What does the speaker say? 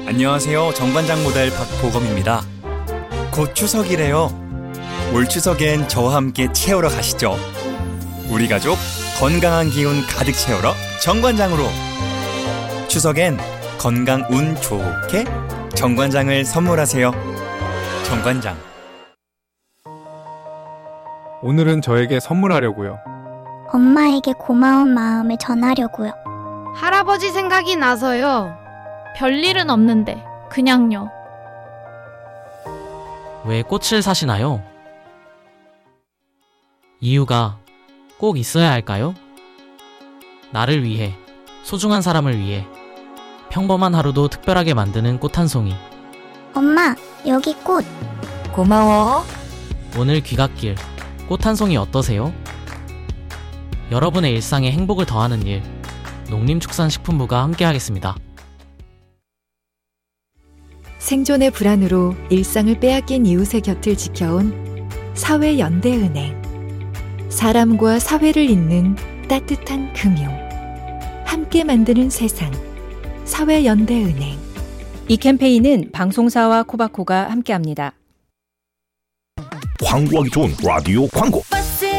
안녕하세요. 정관장 모델 박보검입니다. 곧 추석이래요. 올 추석엔 저와 함께 채우러 가시죠. 우리 가족 건강한 기운 가득 채우러 정관장으로. 추석엔 건강 운 좋게 정관장을 선물하세요. 정관장. 오늘은 저에게 선물하려고요. 엄마에게 고마운 마음을 전하려고요. 할아버지 생각이 나서요. 별일은 없는데 그냥요. 왜 꽃을 사시나요? 이유가 꼭 있어야 할까요? 나를 위해, 소중한 사람을 위해 평범한 하루도 특별하게 만드는 꽃 한 송이. 엄마, 여기 꽃. 고마워. 오늘 귀갓길 꽃 한 송이 어떠세요? 여러분의 일상에 행복을 더하는 일, 농림축산식품부가 함께하겠습니다. 생존의 불안으로 일상을 빼앗긴 이웃의 곁을 지켜온 사회연대은행. 사람과 사회를 잇는 따뜻한 금융. 함께 만드는 세상. 사회연대은행. 이 캠페인은 방송사와 코바코가 함께합니다. 광고하기 좋은 라디오 광고.